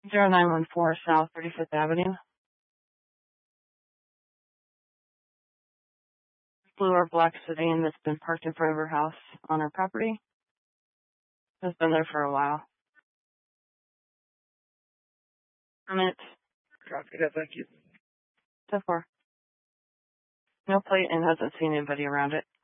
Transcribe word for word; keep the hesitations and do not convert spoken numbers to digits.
zero nine one four South thirty-fifth Avenue. Blue or black sedan that's been parked in front of her house on her property. Has been there for a while. Permit. Copy that, thank you. So far. No plate and hasn't seen anybody around it.